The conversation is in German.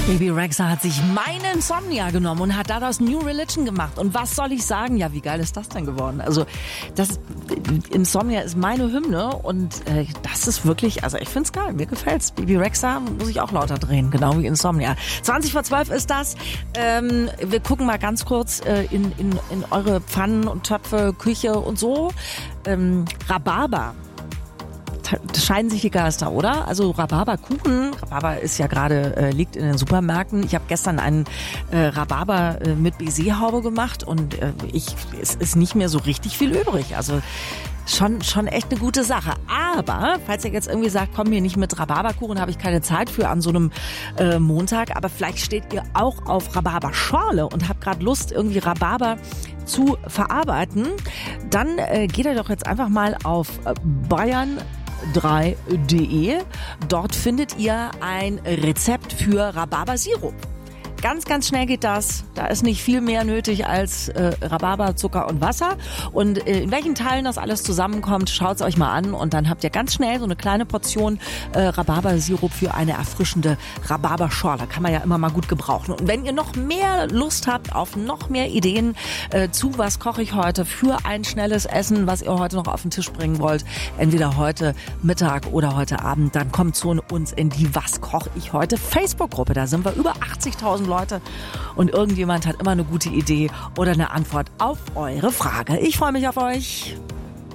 Bebe Rexha hat sich meine Insomnia genommen und hat daraus New Religion gemacht. Und was soll ich sagen? Ja, wie geil ist das denn geworden? Also Insomnia ist meine Hymne und das ist wirklich, also ich find's geil, mir gefällt's. Bebe Rexha muss ich auch lauter drehen, genau wie Insomnia. 20:12 ist das. Wir gucken mal ganz kurz in eure Pfannen und Töpfe, Küche und so. Rhabarber. Scheiden sich die Geister, oder? Also Rhabarberkuchen, Rhabarber ist ja gerade, liegt in den Supermärkten. Ich habe gestern einen Rhabarber mit Baiserhaube gemacht und es ist nicht mehr so richtig viel übrig. Also schon echt eine gute Sache. Aber, falls ihr jetzt irgendwie sagt, komm hier nicht mit Rhabarberkuchen, habe ich keine Zeit für an so einem Montag, aber vielleicht steht ihr auch auf Rhabarberschorle und habt gerade Lust, irgendwie Rhabarber zu verarbeiten, dann geht ihr doch jetzt einfach mal auf bayern3.de. Dort findet ihr ein Rezept für Rhabarbersirup. Ganz, ganz schnell geht das. Da ist nicht viel mehr nötig als Rhabarber, Zucker und Wasser. Und in welchen Teilen das alles zusammenkommt, schaut es euch mal an. Und dann habt ihr ganz schnell so eine kleine Portion Rhabarbersirup für eine erfrischende Rhabarberschorle. Kann man ja immer mal gut gebrauchen. Und wenn ihr noch mehr Lust habt auf noch mehr Ideen zu was koche ich heute für ein schnelles Essen, was ihr heute noch auf den Tisch bringen wollt, entweder heute Mittag oder heute Abend, dann kommt zu uns in die Was koche ich heute Facebook-Gruppe. Da sind wir über 80.000 Leute und irgendjemand hat immer eine gute Idee oder eine Antwort auf eure Frage. Ich freue mich auf euch.